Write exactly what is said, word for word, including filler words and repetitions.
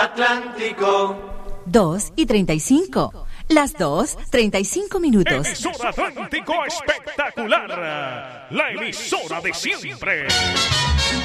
Atlántico. Dos y treinta y cinco. Las dos, treinta y cinco minutos. Emisora Atlántico espectacular. La emisora de siempre.